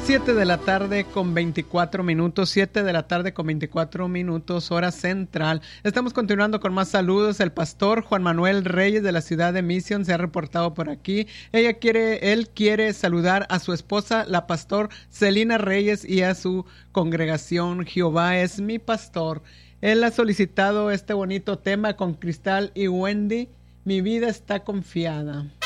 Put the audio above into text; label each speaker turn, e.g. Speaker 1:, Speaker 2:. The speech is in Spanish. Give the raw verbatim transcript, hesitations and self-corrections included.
Speaker 1: siete de la tarde con veinticuatro minutos, siete de la tarde con veinticuatro minutos, hora central. Estamos continuando con más saludos. El pastor Juan Manuel Reyes de la ciudad de Mission se ha reportado por aquí. Ella quiere, él quiere saludar a su esposa, la pastor Celina Reyes, y a su congregación Jehová es mi pastor. Él ha solicitado este bonito tema con Cristal y Wendy. Mi vida está confiada.